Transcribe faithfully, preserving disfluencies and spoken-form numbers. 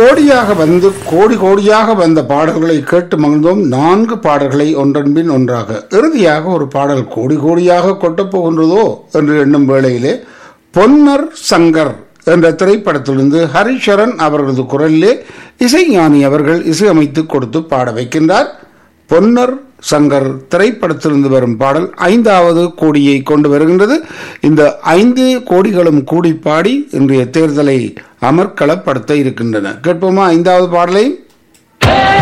கோடியாக வந்து கோடி கோடியாக வந்த பாடல்களை கேட்டு மகிழ்ந்தோம். நான்கு பாடல்களை ஒன்றன் பின் ஒன்றாக இறுதியாக ஒரு பாடல் கோடி கோடியாக கொட்டப் போகின்றதோ என்று எண்ணும் வேளையிலே பொன்னர் சங்கர் என்ற திரைப்படத்திலிருந்து ஹரிஷரன் அவர்களது குரலிலே இசைஞானி அவர்கள் இசையமைத்து கொடுத்து பாட வைக்கின்றார். பொன்னர் சங்கர் திரைப்படத்திலிருந்து வரும் பாடல் ஐந்தாவது கோடியை கொண்டு வருகின்றது. இந்த ஐந்து கோடிகளும் கூடி பாடி இன்றைய தேர்தலை அமர்க்களப்படுத்த இருக்கின்றன. கேட்போமா ஐந்தாவது பாடலை?